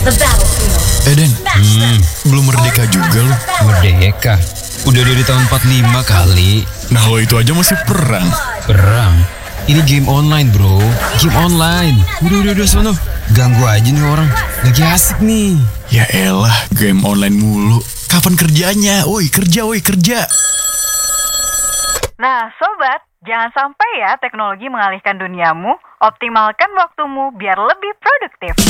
Den, belum merdeka juga lo. Merdeka? Udah dari tahun 45 kali. Nah lo itu aja masih perang. Perang? Ini game online bro. Game online. Udah sono. Ganggu aja nih orang. Lagi asik nih. Ya elah, game online mulu. Kapan kerjanya? Woi kerja. Nah, sobat, jangan sampai ya teknologi mengalihkan duniamu. Optimalkan waktumu biar lebih produktif.